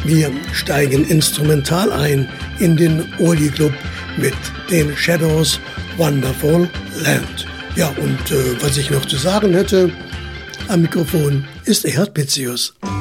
Wir steigen instrumental ein in den Oldie Club mit den Shadows Wonderful Land. Ja, und was ich noch zu sagen hätte, am Mikrofon ist Erhard Pitzius.